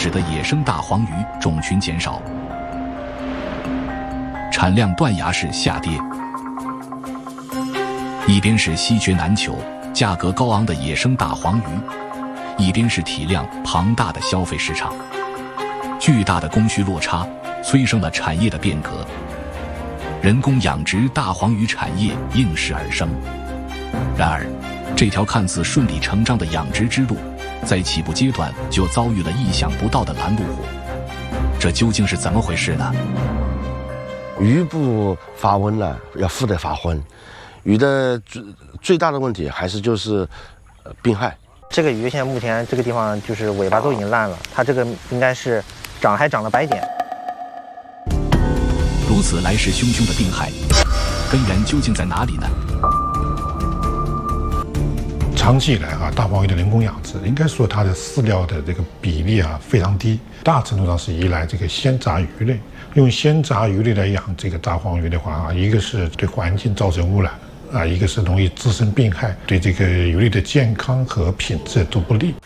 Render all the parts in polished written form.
使得野生大黄鱼种群减少，产量断崖式下跌。一边是稀缺难求、价格高昂的野生大黄鱼，一边是体量庞大的消费市场。巨大的供需落差催生了产业的变革，人工养殖大黄鱼产业应势而生。然而，这条看似顺理成章的养殖之路，在起步阶段就遭遇了意想不到的拦路虎。这究竟是怎么回事呢？ 鱼不发瘟了，要富得发昏。鱼的最大的问题还是就是病害。 这个鱼现在目前这个地方就是尾巴都已经烂了，它这个应该是还长了白点。 如此来势汹汹的病害，根源究竟在哪里呢？ 长期以来大黄鱼的人工养殖，应该说它的饲料的这个比例非常低，大程度上是依赖这个鲜杂鱼类。用鲜杂鱼类来养这个大黄鱼的话一个是对环境造成污染一个是容易滋生病害，对这个鱼类的健康和品质都不利。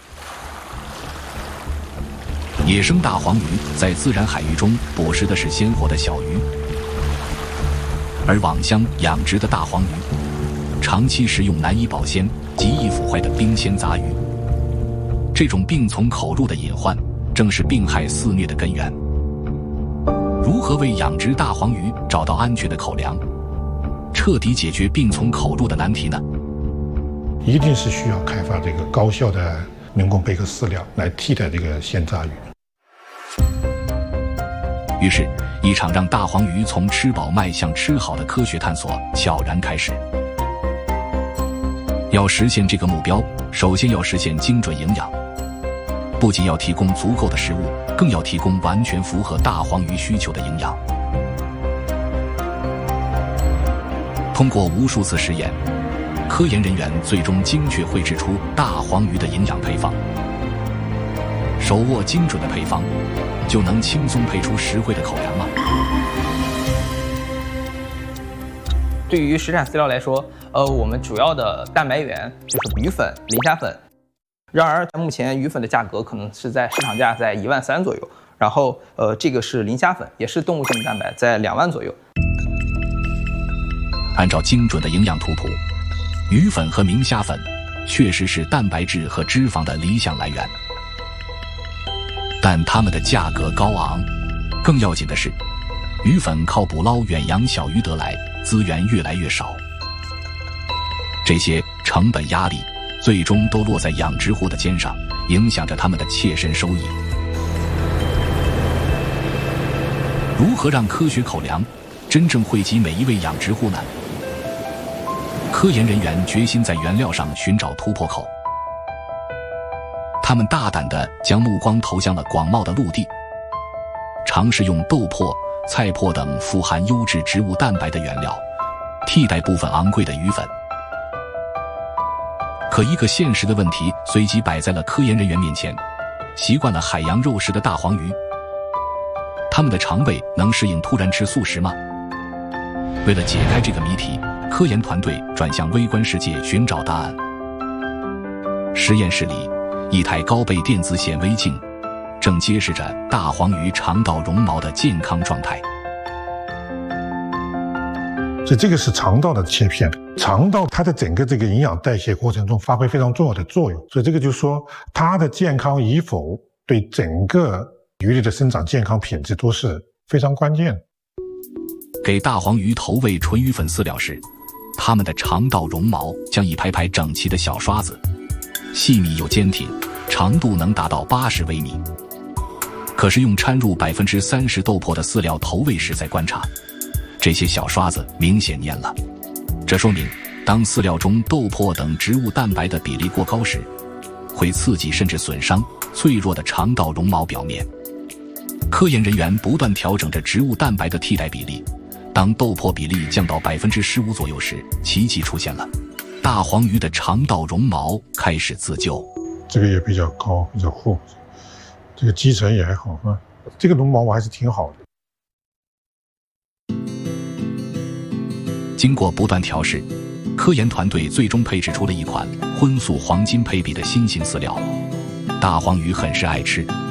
野生大黄鱼在自然海域中捕食的是鲜活的小鱼，而网箱养殖的大黄鱼长期食用难以保鲜、极易腐坏的冰鲜杂鱼。这种病从口入的隐患，正是病害肆虐的根源。如何为养殖大黄鱼找到安全的口粮，彻底解决病从口入的难题呢？ 一定是需要开发这个高效的人工贝壳饲料来替代这个鲜杂鱼。 于是，一场让大黄鱼从吃饱迈向吃好的科学探索悄然开始。要实现这个目标，首先要实现精准营养，不仅要提供足够的食物，更要提供完全符合大黄鱼需求的营养。通过无数次实验，科研人员最终精确绘制出大黄鱼的营养配方。手握精准的配方，就能轻松配出实惠的口粮吗？ 对于食产饲料来说，我们主要的蛋白源就是鱼粉、磷虾粉。然而，目前鱼粉的价格可能是在市场价在13000左右，然后这个是磷虾粉，也是动物性的蛋白，在2万左右。 按照精准的营养图谱，鱼粉和明虾粉确实是蛋白质和脂肪的理想来源，但它们的价格高昂。更要紧的是，鱼粉靠捕捞远洋小鱼得来，资源越来越少。这些成本压力最终都落在养殖户的肩上，影响着他们的切身收益。如何让科学口粮真正惠及每一位养殖户呢？科研人员决心在原料上寻找突破口，他们大胆地将目光投向了广袤的陆地，尝试用豆粕、菜粕等富含优质植物蛋白的原料替代部分昂贵的鱼粉。可一个现实的问题随即摆在了科研人员面前：习惯了海洋肉食的大黄鱼，它们的肠胃能适应突然吃素食吗？为了解开这个谜题，科研团队转向微观世界寻找答案。实验室里，一台高倍电子显微镜正揭示着大黄鱼肠道绒毛的健康状态。 所以这个是肠道的切片，肠道它在整个这个营养代谢过程中发挥非常重要的作用，所以这个就是说它的健康与否对整个鱼类的生长健康品质都是非常关键的。 给大黄鱼投喂纯鱼粉饲料时，它们的肠道绒毛像一排排整齐的小刷子，细密又坚挺，长度能达到80微米。可是用掺入30%豆粕的饲料投喂时再观察，这些小刷子明显蔫了。这说明，当饲料中豆粕等植物蛋白的比例过高时，会刺激甚至损伤脆弱的肠道绒毛表面。科研人员不断调整着植物蛋白的替代比例，当豆粕比例降到15%左右时，奇迹出现了，大黄鱼的肠道绒毛开始自救。 这个也比较高，比较厚，这个基层也还好啊，这个绒毛还是挺好的。 经过不断调试，科研团队最终配制出了一款荤素黄金配比的新型饲料。大黄鱼很是爱吃，